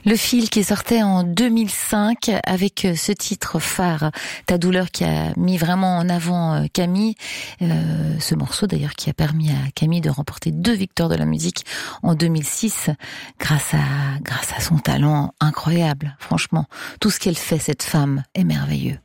Le Fil qui sortait en 2005 avec ce titre phare, Ta douleur, qui a mis vraiment en avant Camille. Ce morceau d'ailleurs qui a permis à Camille de remporter 2 victoires de la musique en 2006 grâce à son talent incroyable. Franchement, tout ce qu'elle fait, cette femme, est merveilleux.